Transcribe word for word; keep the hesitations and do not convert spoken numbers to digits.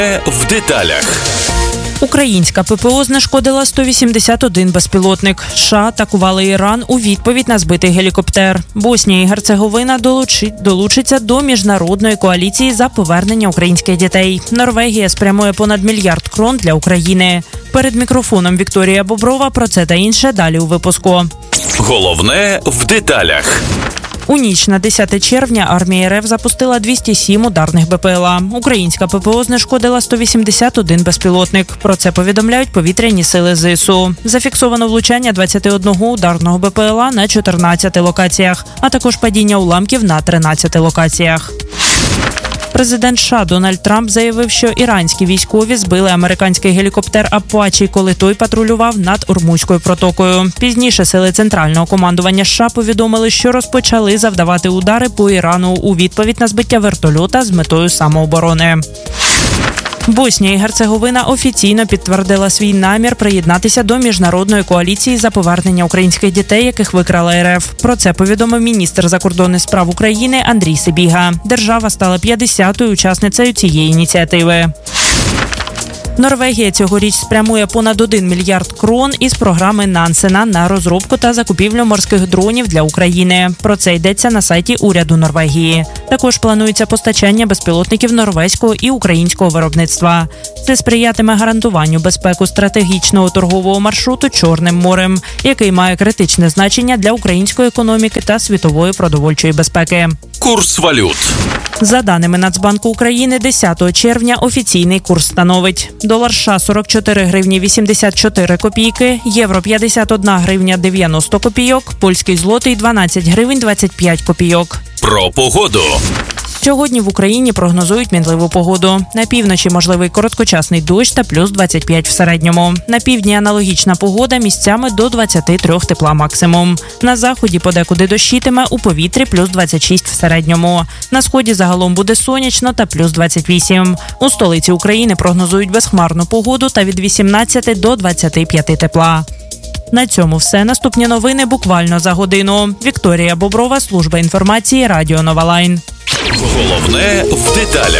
В деталях. Українська ППО знешкодила сто вісімдесят один безпілотник. США атакували Іран у відповідь на збитий гелікоптер. Боснія і Герцеговина долучи... долучиться до міжнародної коаліції за повернення українських дітей. Норвегія спрямує понад мільярд крон для України. Перед мікрофоном Вікторія Боброва. Про це та інше далі у випуску. Головне в деталях. У ніч на десяте червня армія РФ запустила двісті сім ударних БПЛА. Українська ППО знешкодила сто вісімдесят один безпілотник. Про це повідомляють повітряні сили ЗСУ. Зафіксовано влучання двадцять один ударного БПЛА на чотирнадцяти локаціях, а також падіння уламків на тринадцяти локаціях. Президент США Дональд Трамп заявив, що іранські військові збили американський гелікоптер «Апачі», коли той патрулював над Ормузькою протокою. Пізніше сили Центрального командування США повідомили, що розпочали завдавати удари по Ірану у відповідь на збиття вертольота з метою самооборони. Боснія і Герцеговина офіційно підтвердила свій намір приєднатися до міжнародної коаліції за повернення українських дітей, яких викрала РФ. Про це повідомив міністр закордонних справ України Андрій Сибіга. Держава стала п'ятдесятою учасницею цієї ініціативи. Норвегія цьогоріч спрямує понад один мільярд крон із програми Нансена на розробку та закупівлю морських дронів для України. Про це йдеться на сайті уряду Норвегії. Також планується постачання безпілотників норвезького і українського виробництва. Це сприятиме гарантуванню безпеки стратегічного торгового маршруту Чорним морем, який має критичне значення для української економіки та світової продовольчої безпеки. Курс валют. За даними Нацбанку України, десятого червня офіційний курс становить: долар США – сорок чотири гривні вісімдесят чотири копійки, євро – п'ятдесят одна гривня дев'яносто копійок, польський злотий – дванадцять гривень двадцять п'ять копійок. Про погоду. Сьогодні в Україні прогнозують мінливу погоду. На півночі можливий короткочасний дощ та плюс двадцять п'ять в середньому. На півдні аналогічна погода, місцями до двадцяти трьох тепла максимум. На заході подекуди дощитиме, у повітрі плюс двадцять шість в середньому. На сході загалом буде сонячно та плюс двадцять вісім. У столиці України прогнозують безхмарну погоду та від вісімнадцяти до двадцяти п'яти тепла. На цьому все. Наступні новини буквально за годину. Вікторія Боброва, служба інформації, Радіо Нова Лайн. Головне в деталях.